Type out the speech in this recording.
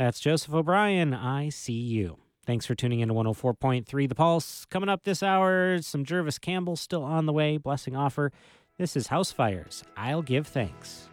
That's Joseph O'Brien. I see you. Thanks for tuning in to 104.3 The Pulse. Coming up this hour, some Jervis Campbell still on the way. Blessing offer. This is House Fires. I'll give thanks.